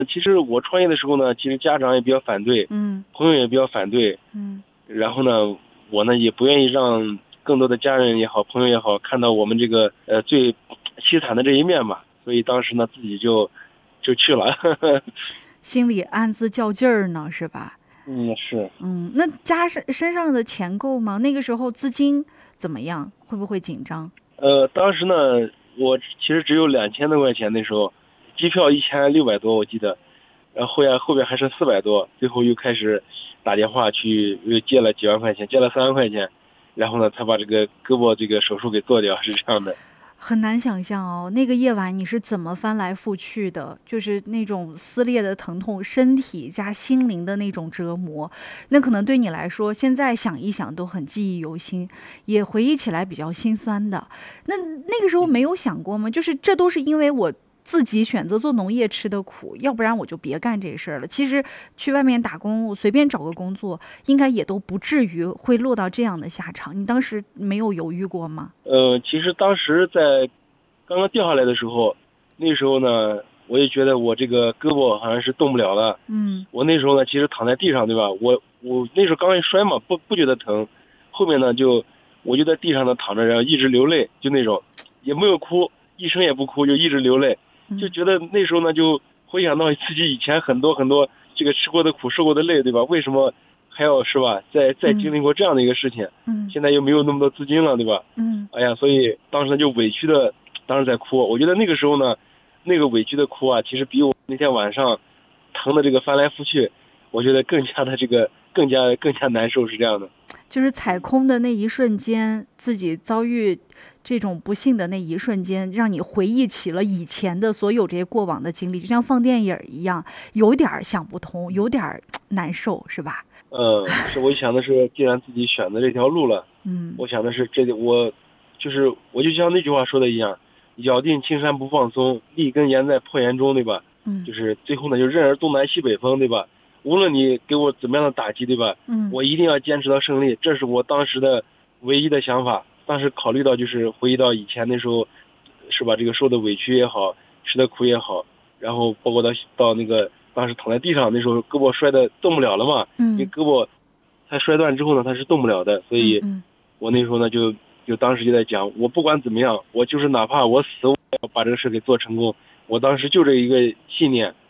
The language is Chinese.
其实我创业的时候呢，其实家长也比较反对，朋友也比较反对，然后呢，我呢也不愿意让更多的家人也好，朋友也好，看到我们这个最凄惨的这一面嘛，所以当时呢自己就去了。 心里暗自较劲儿呢，是吧？ 是。 那身上的钱够吗？那个时候资金怎么样？会不会紧张？ 当时呢，我其实只有2000多块钱，那时候机票1600多我记得，然后后边还剩400多，最后又开始打电话去又借了几万块钱，借了3万块钱，然后呢才把这个胳膊这个手术给做掉，是这样的。 很难想象哦，那个夜晚你是怎么翻来覆去的？就是那种撕裂的疼痛，身体加心灵的那种折磨，那可能对你来说，现在想一想都很记忆犹新，也回忆起来比较心酸的。那个时候没有想过吗？就是这都是因为我自己选择做农业吃的苦，要不然我就别干这事儿了。其实去外面打工，我随便找个工作，应该也都不至于会落到这样的下场。你当时没有犹豫过吗？ 其实当时在刚刚掉下来的时候，那时候呢，我也觉得我这个胳膊好像是动不了了。我那时候呢，其实躺在地上，对吧？我那时候刚一摔嘛，不觉得疼，后面呢我就在地上呢躺着，然后一直流泪，就那种，也没有哭，一声也不哭，就一直流泪，就觉得那时候呢就回想到自己以前很多很多这个吃过的苦、受过的累，对吧？为什么还要是吧？再经历过这样的一个事情，现在又没有那么多资金了，对吧？哎呀，所以当时就委屈的，当时在哭。我觉得那个时候呢，那个委屈的哭啊，其实比我那天晚上疼的这个翻来覆去，我觉得更加的这个更加难受，是这样的。 就是踩空的那一瞬间，自己遭遇这种不幸的那一瞬间，让你回忆起了以前的所有这些过往的经历，就像放电影一样，有点想不通，有点难受，是吧？ 是我想的是，既然自己选择这条路了，我想的是我就像那句话说的一样，咬定青山不放松，立根岩在破岩中，对吧？就是最后呢，就任尔东南西北风，对吧？无论你给我怎么样的打击，对吧？我一定要坚持到胜利，这是我当时的唯一的想法。当时考虑到就是回忆到以前那时候，是吧？这个受的委屈也好，吃的苦也好，然后包括到那个当时躺在地上，那时候胳膊摔的动不了了嘛，因为胳膊它摔断之后呢，它是动不了的，所以我那时候呢就当时就在讲，我不管怎么样，我就是哪怕我死，我也要把这个事给做成功。我当时就这一个信念，